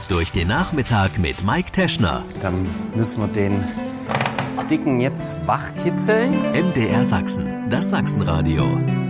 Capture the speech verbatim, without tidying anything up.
Durch den Nachmittag mit Mike Teschner. Dann müssen wir den Dicken jetzt wachkitzeln. M D R Sachsen, das Sachsenradio.